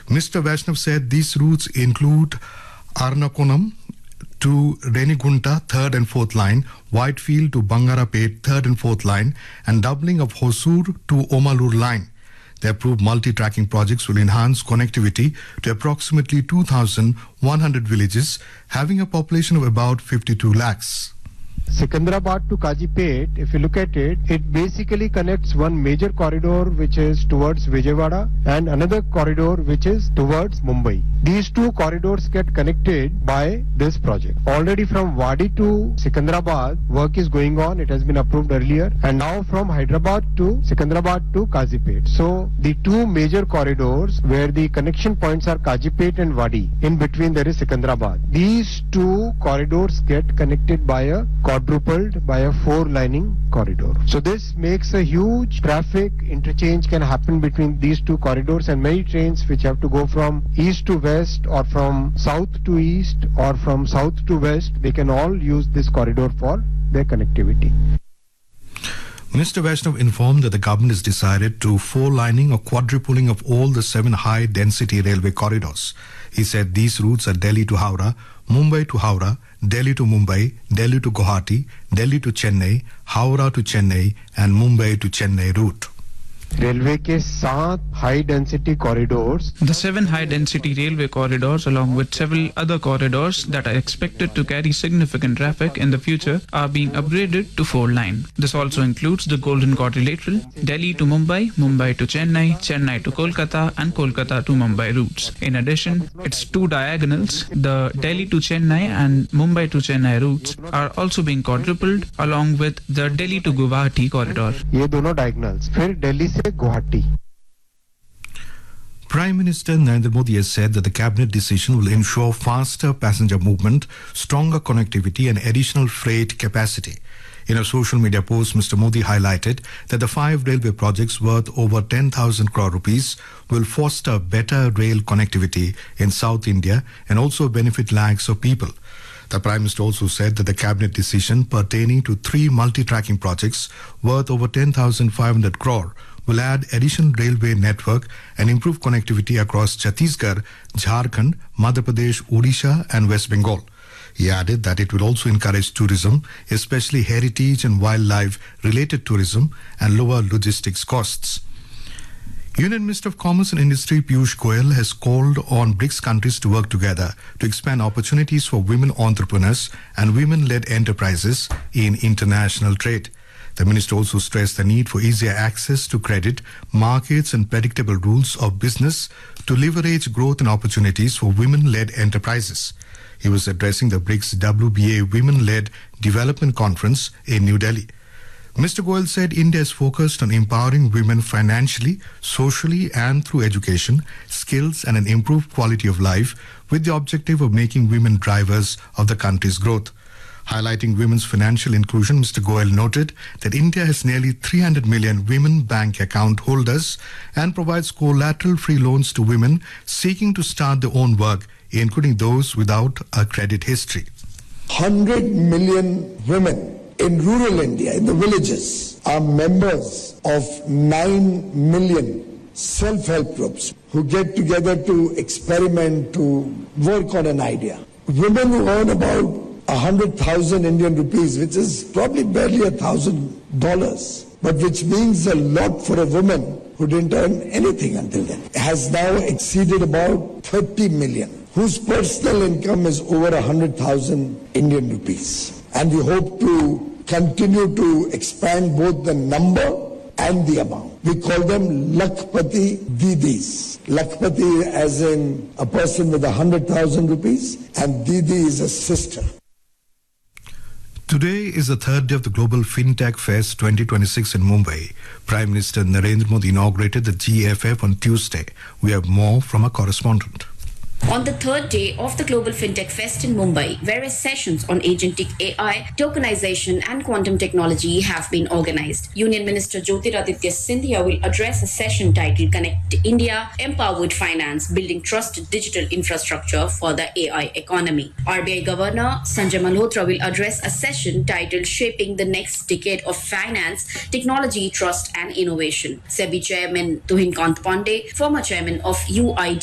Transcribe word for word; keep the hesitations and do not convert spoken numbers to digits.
Mister Vaishnav said these routes include Arnakonam to Renigunta, third and fourth line, Whitefield to Bangarapet, third and fourth line, and doubling of Hosur to Omalur line. The approved multi-tracking projects will enhance connectivity to approximately two thousand one hundred villages, having a population of about fifty-two lakhs. Secunderabad to Kazipet, if you look at it, it basically connects one major corridor which is towards Vijayawada and another corridor which is towards Mumbai. These two corridors get connected by this project. Already from Wadi to Secunderabad, work is going on. It has been approved earlier. And now from Hyderabad to Secunderabad to Kazipet. So the two major corridors where the connection points are Kazipet and Wadi. In between there is Secunderabad. These two corridors get connected by a quadrupled by a four-lining corridor. So this makes a huge traffic interchange can happen between these two corridors, and many trains which have to go from east to west or from south to east or from south to west, they can all use this corridor for their connectivity. Minister Vaishnav informed that the government has decided to four-lining or quadrupling of all the seven high-density railway corridors. He said these routes are Delhi to Howrah, Mumbai to Howrah, Delhi to Mumbai, Delhi to Guwahati, Delhi to Chennai, Howrah to Chennai, and Mumbai to Chennai route. Railway के सात high density corridors. The seven high density railway corridors, along with several other corridors that are expected to carry significant traffic in the future, are being upgraded to four line. This also includes the Golden Quadrilateral, Delhi to Mumbai, Mumbai to Chennai, Chennai to Kolkata, and Kolkata to Mumbai routes. In addition, its two diagonals, the Delhi to Chennai and Mumbai to Chennai routes, are also being quadrupled, along with the Delhi to Guwahati corridor. ये दोनों diagonals. फिर दिल्ली से Guwahati. Prime Minister Narendra Modi has said that the cabinet decision will ensure faster passenger movement, stronger connectivity and additional freight capacity. In a social media post, Mister Modi highlighted that the five railway projects worth over ten thousand crore rupees will foster better rail connectivity in South India and also benefit lakhs of people. The Prime Minister also said that the cabinet decision pertaining to three multi-tracking projects worth over ten thousand five hundred crore will add additional railway network and improve connectivity across Chhattisgarh, Jharkhand, Madhya Pradesh, Odisha and West Bengal. He added that it will also encourage tourism, especially heritage and wildlife related tourism, and lower logistics costs. Union Minister of Commerce and Industry Piyush Goyal has called on BRICS countries to work together to expand opportunities for women entrepreneurs and women-led enterprises in international trade. The minister also stressed the need for easier access to credit, markets and predictable rules of business to leverage growth and opportunities for women-led enterprises. He was addressing the BRICS W B A Women-Led Development Conference in New Delhi. Mister Goyal said India is focused on empowering women financially, socially and through education, skills and an improved quality of life with the objective of making women drivers of the country's growth. Highlighting women's financial inclusion, Mister Goyal noted that India has nearly three hundred million women bank account holders and provides collateral-free loans to women seeking to start their own work, including those without a credit history. one hundred million women in rural India, in the villages, are members of nine million self-help groups who get together to experiment, to work on an idea. Women who earn about one hundred thousand Indian rupees, which is probably barely a thousand dollars, but which means a lot for a woman who didn't earn anything until then, has now exceeded about thirty million, whose personal income is over one hundred thousand Indian rupees. And we hope to continue to expand both the number and the amount. We call them Lakpati Didis. Lakpati as in a person with one hundred thousand rupees, and Didi is a sister. Today is the third day of the Global FinTech Fest twenty twenty-six in Mumbai. Prime Minister Narendra Modi inaugurated the G F F on Tuesday. We have more from our correspondent. On the third day of the Global FinTech Fest in Mumbai, various sessions on agentic A I, tokenization and quantum technology have been organized. Union Minister Jyotiraditya Scindia will address a session titled Connect India, Empowered Finance, Building Trusted Digital Infrastructure for the A I Economy. R B I Governor Sanjay Malhotra will address a session titled Shaping the Next Decade of Finance, Technology, Trust and Innovation. SEBI Chairman Tuhin Kant Pandey, former Chairman of U I D